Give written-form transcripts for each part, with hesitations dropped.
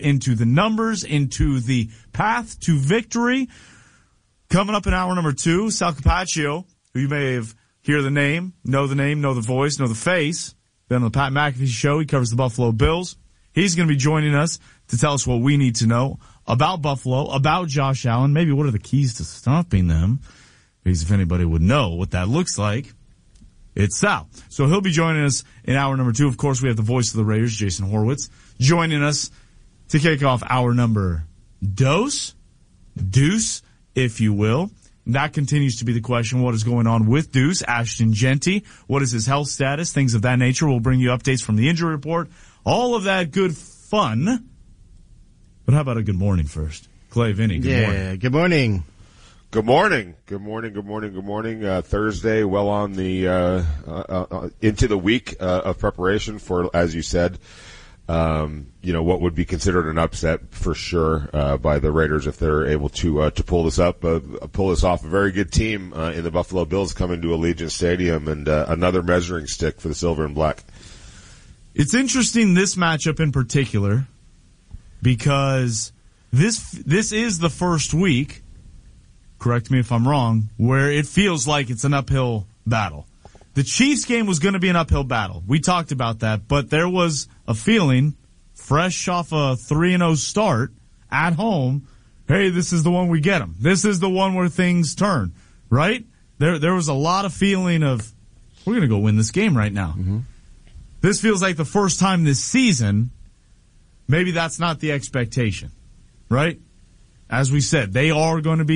into the numbers, into the path to victory. Coming up in hour number 2, Sal Capaccio, who you may have hear the name, know the voice, know the face. Been on the Pat McAfee Show. He covers the Buffalo Bills. He's going to be joining us to tell us what we need to know about Buffalo, about Josh Allen, maybe what are the keys to stopping them. Because if anybody would know what that looks like, it's Sal. So he'll be joining us in hour number 2. Of course, we have the voice of the Raiders, Jason Horwitz, joining us to kick off hour number deuce, if you will. That continues to be the question. What is going on with Deuce, Ashton Jeanty? What is his health status? Things of that nature. We'll bring you updates from the injury report. All of that good fun. But how about a good morning first? Clay, Vinny, good morning. Good morning. Good morning. Good morning. Thursday, well on the into the week of preparation for, as you said, what would be considered an upset for sure by the Raiders if they're able to pull this off. A very good team in the Buffalo Bills coming to Allegiant Stadium, and another measuring stick for the silver and black. It's interesting, this matchup in particular, because this is the first week, correct me if I'm wrong, where it feels like it's an uphill battle. The Chiefs game was going to be an uphill battle. We talked about that, but there was a feeling, fresh off a 3-0 start at home, hey, this is the one we get them. This is the one where things turn, right? There was a lot of feeling of, we're going to go win this game right now. Mm-hmm. This feels like the first time this season, maybe that's not the expectation, right? As we said, they are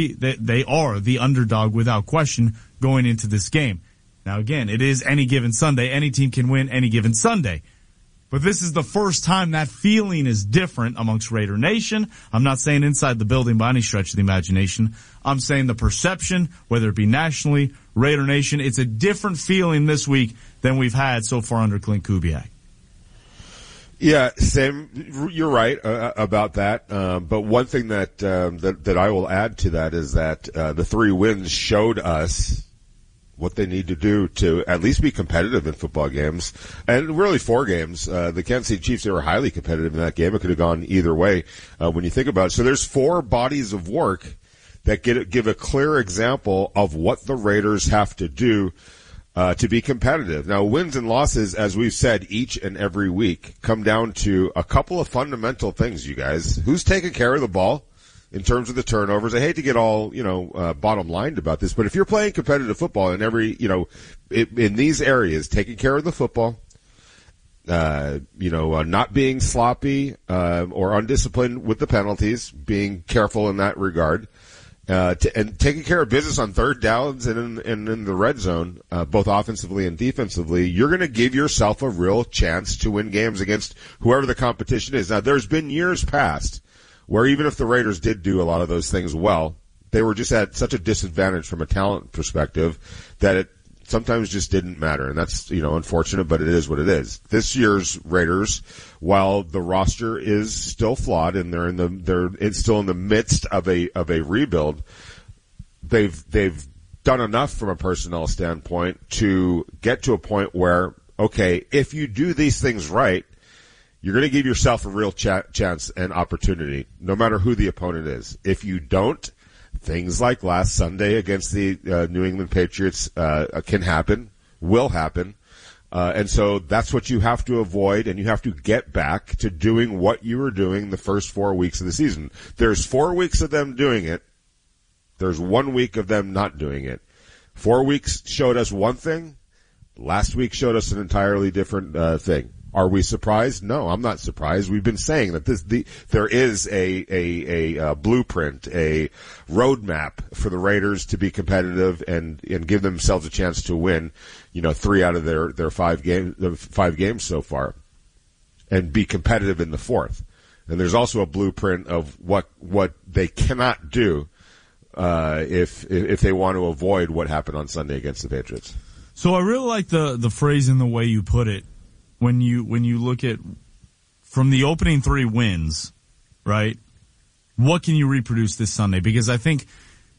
the underdog without question going into this game. Now again, it is any given Sunday. Any team can win any given Sunday. But this is the first time that feeling is different amongst Raider Nation. I'm not saying inside the building by any stretch of the imagination. I'm saying the perception, whether it be nationally, Raider Nation, it's a different feeling this week than we've had so far under Clint Kubiak. Yeah, Sam, you're right about that. But one thing that I will add to that is that the 3 wins showed us what they need to do to at least be competitive in football games. And really 4 games. The Kansas City Chiefs, they were highly competitive in that game. It could have gone either way when you think about it. So there's 4 bodies of work that give a clear example of what the Raiders have to do to be competitive. Now, wins and losses, as we've said each and every week, come down to a couple of fundamental things, you guys. Who's taking care of the ball in terms of the turnovers? I hate to get all, bottom lined about this, but if you're playing competitive football in in these areas, taking care of the football, not being sloppy, or undisciplined with the penalties, being careful in that regard, and taking care of business on third downs and in the red zone, both offensively and defensively, you're going to give yourself a real chance to win games against whoever the competition is. Now, there's been years past where even if the Raiders did do a lot of those things well, they were just at such a disadvantage from a talent perspective that it sometimes just didn't matter. And that's, unfortunate, but it is what it is. This year's Raiders, while the roster is still flawed and it's still in the midst of a rebuild, they've done enough from a personnel standpoint to get to a point where, okay, if you do these things right, you're going to give yourself a real chance and opportunity, no matter who the opponent is. If you don't, things like last Sunday against the New England Patriots can happen, will happen. And so that's what you have to avoid, and you have to get back to doing what you were doing the first 4 weeks of the season. There's 4 weeks of them doing it. There's 1 week of them not doing it. 4 weeks showed us one thing. Last week showed us an entirely different thing. Are we surprised? No, I'm not surprised. We've been saying that there is a blueprint, a roadmap for the Raiders to be competitive and give themselves a chance to win, 3 out of their 5 games so far, and be competitive in the 4th. And there's also a blueprint of what they cannot do if they want to avoid what happened on Sunday against the Patriots. So I really like the phrase and the way you put it. When you look at from the opening 3 wins, right? What can you reproduce this Sunday? Because I think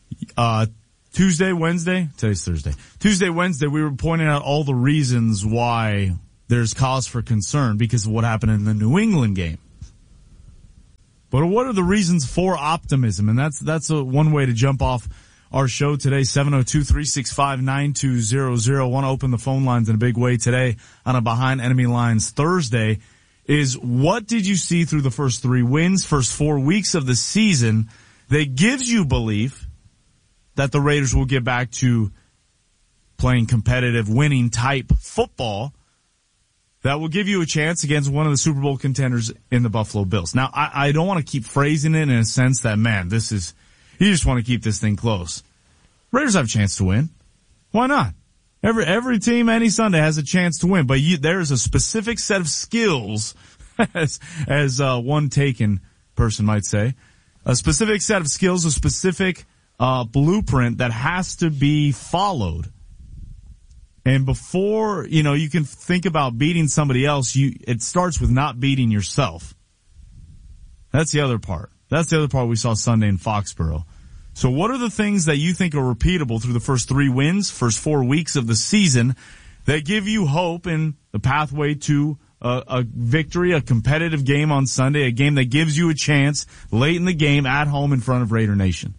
Tuesday, Wednesday, today's Thursday. Tuesday, Wednesday, we were pointing out all the reasons why there's cause for concern because of what happened in the New England game. But what are the reasons for optimism? And that's one way to jump off our show today, 702-365-9200. Want to open the phone lines in a big way today on a Behind Enemy Lines Thursday. Is what did you see through the first 3 wins, first 4 weeks of the season that gives you belief that the Raiders will get back to playing competitive, winning type football that will give you a chance against one of the Super Bowl contenders in the Buffalo Bills? Now, I don't want to keep phrasing it in a sense that, man, you just want to keep this thing close. Raiders have a chance to win. Why not? Every team any Sunday has a chance to win, but there's a specific set of skills, as one Taken person might say, a specific set of skills, a specific blueprint that has to be followed. And before, you can think about beating somebody else, it starts with not beating yourself. That's the other part. That's the other part we saw Sunday in Foxborough. So what are the things that you think are repeatable through the first 3 wins, first 4 weeks of the season that give you hope in the pathway to a victory, a competitive game on Sunday, a game that gives you a chance late in the game at home in front of Raider Nation?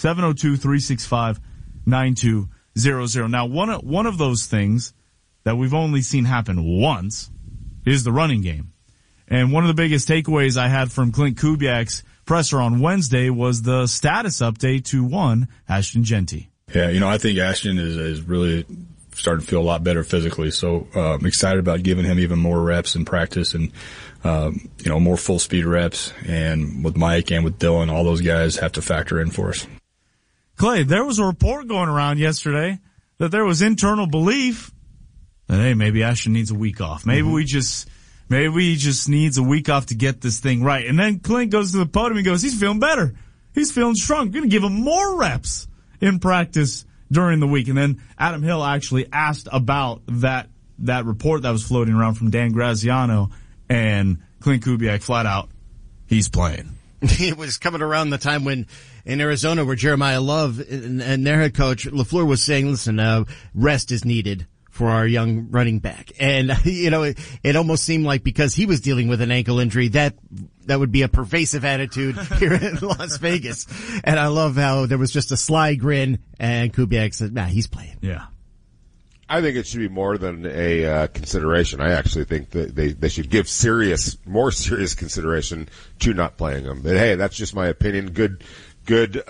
702-365-9200. Now, one of those things that we've only seen happen once is the running game. And one of the biggest takeaways I had from Clint Kubiak's presser on Wednesday was the status update to one Ashton Jeanty. Yeah, I think Ashton is really starting to feel a lot better physically. So I'm excited about giving him even more reps in practice and, more full speed reps. And with Mike and with Dylan, all those guys have to factor in for us. Clay, there was a report going around yesterday that there was internal belief that, hey, maybe Ashton needs a week off. Maybe he just needs a week off to get this thing right. And then Clint goes to the podium and goes, he's feeling better. He's feeling strong. We're going to give him more reps in practice during the week. And then Adam Hill actually asked about that report that was floating around from Dan Graziano, and Clint Kubiak flat out, he's playing. It was coming around the time when in Arizona where Jeremiah Love and their head coach LaFleur was saying, listen, rest is needed for our young running back. And, it almost seemed like because he was dealing with an ankle injury, that would be a pervasive attitude here in Las Vegas. And I love how there was just a sly grin and Kubiak said, nah, he's playing. Yeah. I think it should be more than a consideration. I actually think that they should give more serious consideration to not playing him. But hey, that's just my opinion. Good. It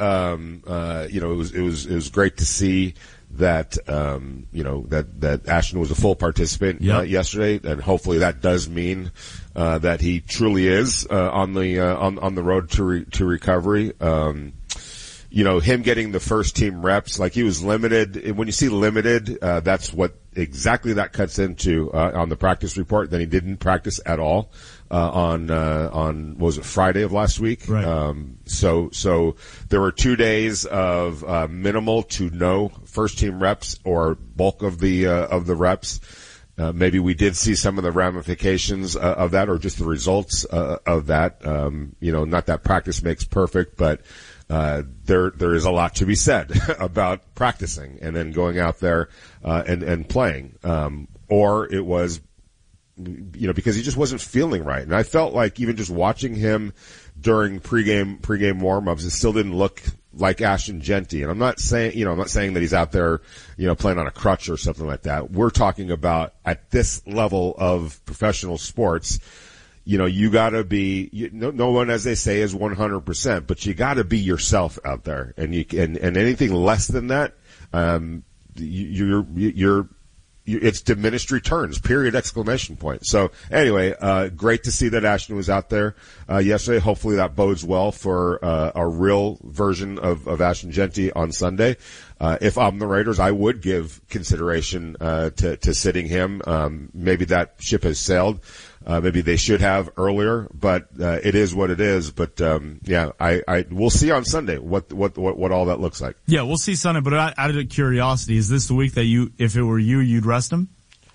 was great to see that that Ashton was a full participant yesterday, and hopefully that does mean that he truly is on the road to recovery. Him getting the first team reps, like he was limited. When you see limited, that's what exactly that cuts into on the practice report. Then he didn't practice at all on what was it, Friday of last week? Right. So there were 2 days of minimal to no first team reps or bulk of the reps. Maybe we did see some of the ramifications of that, or just the results of that. Not that practice makes perfect, but there is a lot to be said about practicing and then going out there and playing. Or it was, because he just wasn't feeling right. And I felt like even just watching him during pregame warm-ups, it still didn't look like Ashton Jeanty. And I'm not saying that he's out there, playing on a crutch or something like that. We're talking about at this level of professional sports, you gotta be, no one, as they say, is 100%, but you gotta be yourself out there. And anything less than that, it's diminished returns, period, exclamation point. So anyway, great to see that Ashton was out there, yesterday. Hopefully that bodes well for, a real version of Ashton Jeanty on Sunday. If I'm the Raiders, I would give consideration, to sitting him. Maybe that ship has sailed. Maybe they should have earlier, but it is what it is. But we'll see on Sunday what all that looks like. Yeah, we'll see Sunday. But out of curiosity, is this the week that if it were you'd rest him?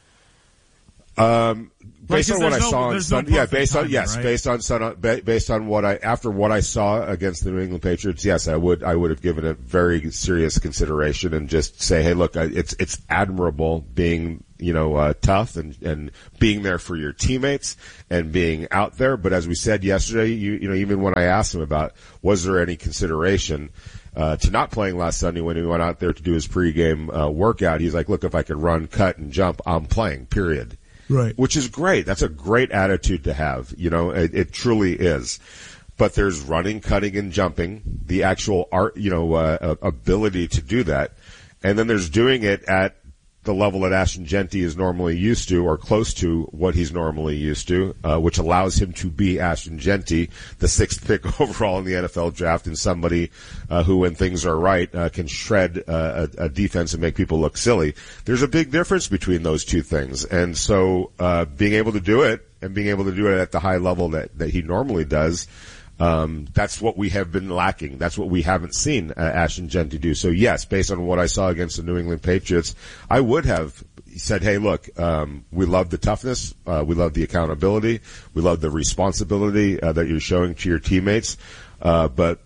Based on what I saw on Sunday, based on after what I saw against the New England Patriots, yes, I would have given it very serious consideration and just say, hey, look, it's admirable being tough and being there for your teammates and being out there. But as we said yesterday, even when I asked him about was there any consideration to not playing last Sunday when he went out there to do his pregame workout, he's like, look, if I could run, cut, and jump, I'm playing, period. Right. Which is great. That's a great attitude to have. It truly is. But there's running, cutting, and jumping, the actual art, ability to do that. And then there's doing it at the level that Ashton Jeanty is normally used to, or close to what he's normally used to, which allows him to be Ashton Jeanty, the 6th pick overall in the NFL draft, and somebody who, when things are right, can shred a defense and make people look silly. There's a big difference between those two things. And so being able to do it, and being able to do it at the high level that he normally does, that's what we have been lacking. That's what we haven't seen Ashton Jeanty do. So yes, based on what I saw against the New England Patriots, I would have said, hey, look, we love the toughness. We love the accountability. We love the responsibility that you're showing to your teammates. But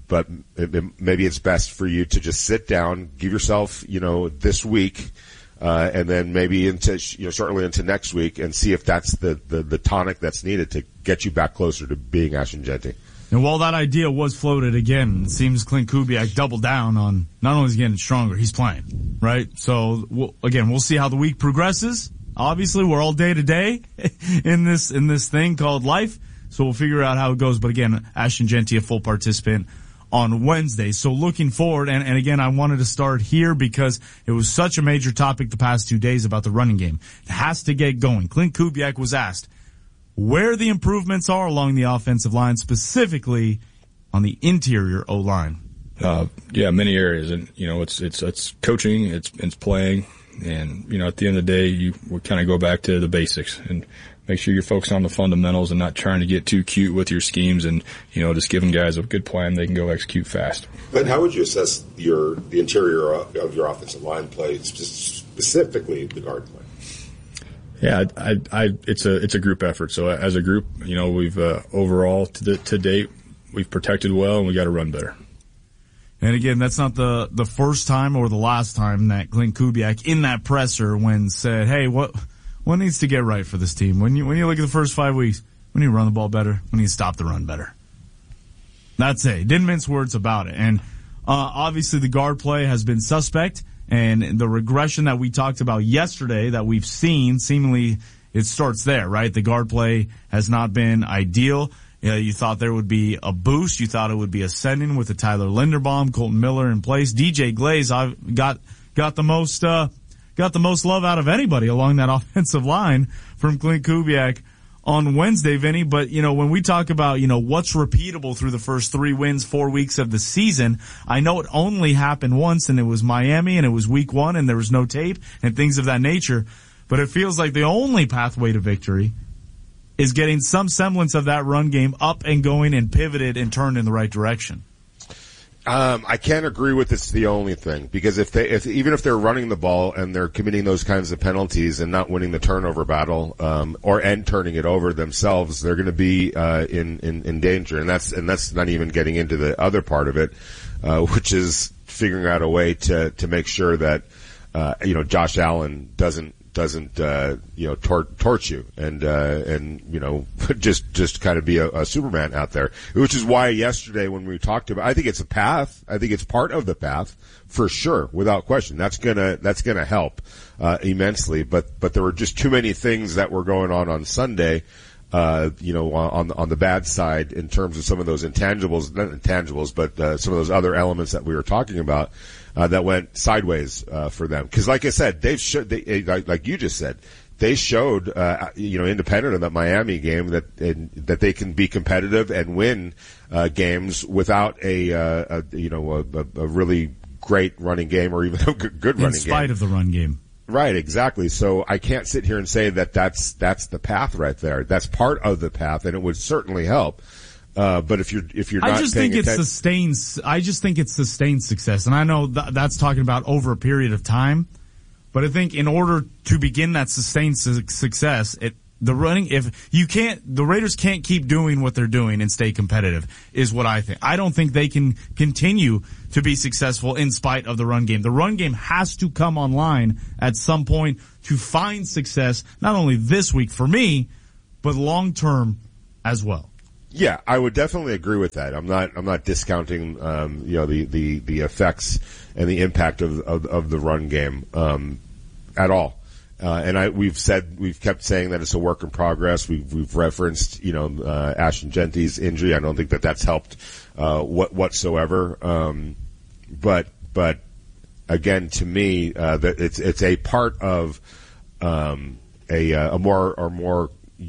maybe it's best for you to just sit down, give yourself, this week, and then maybe into, shortly into next week, and see if that's the tonic that's needed to get you back closer to being Ashton Jeanty. And while that idea was floated again, it seems Clint Kubiak doubled down on not only is he getting stronger, he's playing, right? So we'll see how the week progresses. Obviously, we're all day to day in this thing called life, so we'll figure out how it goes. But again, Ashton Jeanty, a full participant on Wednesday. So looking forward, and again, I wanted to start here because it was such a major topic the past 2 days about the running game. It has to get going. Clint Kubiak was asked where the improvements are along the offensive line, specifically on the interior O-line. Many areas. And, it's coaching, it's playing. And, at the end of the day, we kind of go back to the basics and make sure you're focused on the fundamentals and not trying to get too cute with your schemes and, just giving guys a good plan they can go execute fast. But how would you assess the interior of your offensive line play, specifically the guard play? Yeah, it's a group effort. So as a group, we've, overall to date, we've protected well and we got to run better. And again, that's not the first time or the last time that Clint Kubiak in that presser when said, hey, what needs to get right for this team? When you look at the first 5 weeks, we need to run the ball better. We need to stop the run better. That's it. Didn't mince words about it. And, obviously the guard play has been suspect. And the regression that we talked about yesterday that we've seen, seemingly it starts there, right? The guard play has not been ideal. You thought there would be a boost. You thought it would be ascending with the Tyler Linderbaum, Colton Miller in place. DJ Glaze got the most love out of anybody along that offensive line from Clint Kubiak on Wednesday, Vinny. But, when we talk about, what's repeatable through the first 4 weeks of the season, I know it only happened once, and it was Miami, and it was week 1, and there was no tape and things of that nature. But it feels like the only pathway to victory is getting some semblance of that run game up and going and pivoted and turned in the right direction. I can't agree with it's the only thing, because even if they're running the ball and they're committing those kinds of penalties and not winning the turnover battle, and turning it over themselves, they're going to be in danger. And that's not even getting into the other part of it, which is figuring out a way to make sure that Josh Allen doesn't torch you and just kind of be a Superman out there, which is why yesterday when we talked about, I think it's a path. I think it's part of the path for sure, without question. That's gonna help, immensely, but there were just too many things that were going on Sunday, on the bad side in terms of some of those intangibles, not intangibles, but, some of those other elements that we were talking about. That went sideways for them, because, like I said, like you just said, they showed, independent of that Miami game, that they can be competitive and win games without a really great running game or even a good running game. In spite of the run game. Right, exactly. So I can't sit here and say that's the path right there. That's part of the path, and it would certainly help. But if you're not, I just think it's sustained success, and I know that's talking about over a period of time. But I think in order to begin that sustained success, the Raiders can't keep doing what they're doing and stay competitive, is what I think. I don't think they can continue to be successful in spite of the run game. The run game has to come online at some point to find success, not only this week for me, but long term as well. Yeah, I would definitely agree with that. I'm not discounting, the effects and the impact of the run game, at all. We've kept saying that it's a work in progress. We've referenced, Ashton Genty's injury. I don't think that's helped, whatsoever. But again, to me, that it's a part of, a more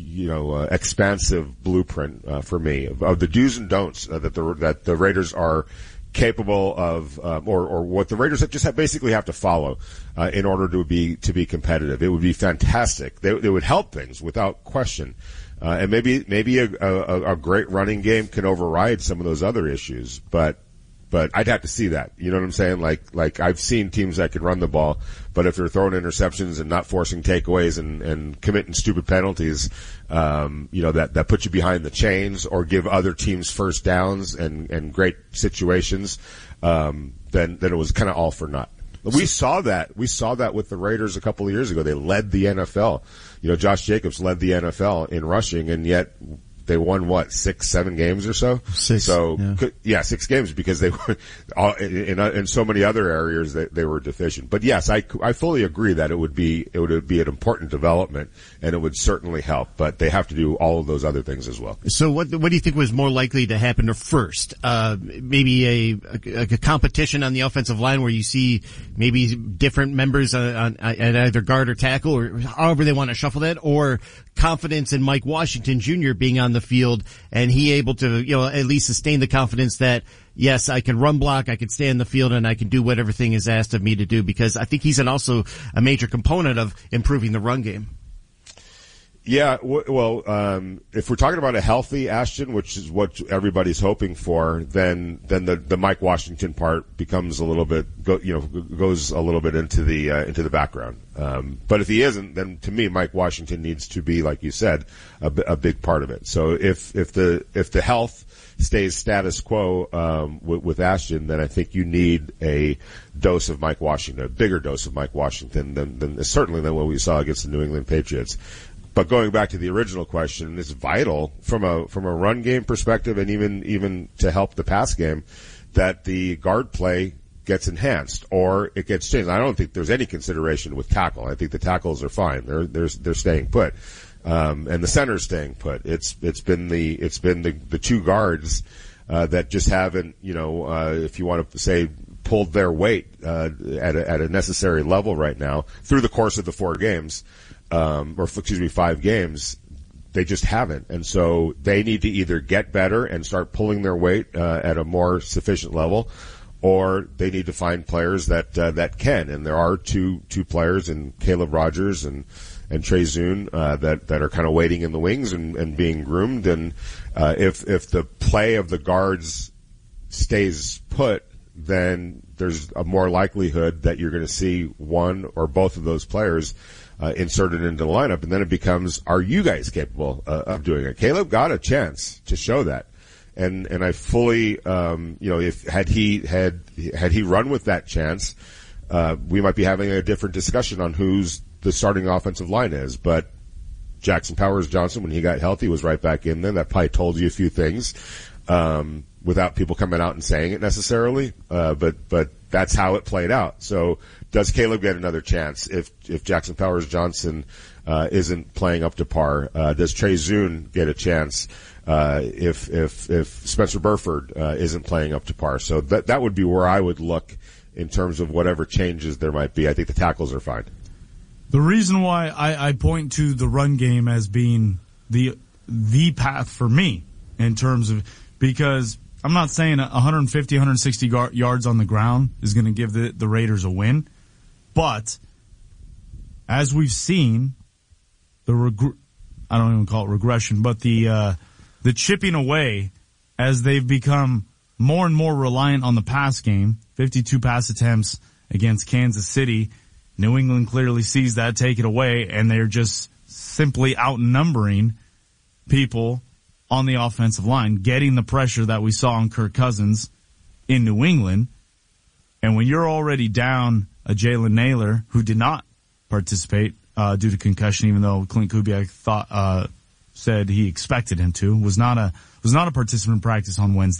expansive blueprint, for me of the do's and don'ts that the Raiders are capable of, or what the Raiders basically have to follow, in order to be competitive. It would be fantastic. It would help things without question. And maybe a great running game can override some of those other issues, but I'd have to see that. You know what I'm saying? Like I've seen teams that can run the ball, but if they're throwing interceptions and not forcing takeaways and committing stupid penalties, that put you behind the chains or give other teams first downs and great situations, then it was kind of all for naught. We saw that with the Raiders a couple of years ago. They led the NFL. Josh Jacobs led the NFL in rushing, and yet they won 6-7 games or so. 6. So yeah, 6 games because they were in so many other areas that they were deficient. But yes, I fully agree that it would be an important development and it would certainly help. But they have to do all of those other things as well. So what do you think was more likely to happen first? Maybe a competition on the offensive line where you see maybe different members at either guard or tackle or however they want to shuffle that, or confidence in Mike Washington Jr. being on the field and he able to, at least sustain the confidence that, yes, I can run block, I can stay in the field, and I can do whatever thing is asked of me to do, because I think he's also a major component of improving the run game. Yeah, well, if we're talking about a healthy Ashton, which is what everybody's hoping for, then the Mike Washington part becomes a little bit, goes a little bit into the background. But if he isn't, then to me, Mike Washington needs to be, like you said, a big part of it. So if the health stays status quo, with Ashton, then I think you need a dose of Mike Washington, a bigger dose of Mike Washington than certainly than what we saw against the New England Patriots. But going back to the original question, it's vital from a run game perspective and even to help the pass game that the guard play gets enhanced or it gets changed. I don't think there's any consideration with tackle. I think the tackles are fine. They're staying put. And the center's staying put. It's been the two guards, that just haven't, if you want to say, pulled their weight, at a necessary level right now through the course of the 4 games. 5 games, they just haven't. And so they need to either get better and start pulling their weight, at a more sufficient level, or they need to find players that can. And there are two players in Caleb Rogers and Trey Zune, that are kind of waiting in the wings and being groomed. And, if the play of the guards stays put, then there's a more likelihood that you're going to see one or both of those players inserted into the lineup, and then it becomes, are you guys capable of doing it? Caleb got a chance to show that, and I fully, if had he run with that chance, we might be having a different discussion on who's the starting offensive line is. But Jackson Powers-Johnson, when he got healthy, was right back in there. That probably told you a few things, without people coming out and saying it necessarily. But that's how it played out. So does Caleb get another chance if Jackson Powers-Johnson, isn't playing up to par? Does Trey Zune get a chance, if Spencer Burford, isn't playing up to par? So that would be where I would look in terms of whatever changes there might be. I think the tackles are fine. The reason why I point to the run game as being the path for me in terms of, because I'm not saying 150, 160 yards on the ground is going to give the Raiders a win, but as we've seen, I don't even call it regression, but the chipping away as they've become more and more reliant on the pass game. 52 pass attempts against Kansas City. New England clearly sees that, take it away, and they're just simply outnumbering people on the offensive line, getting the pressure that we saw on Kirk Cousins in New England. And when you're already down a Jalen Nailor, who did not participate due to concussion, even though Clint Kubiak said he expected him to. Was not a participant in practice on Wednesday.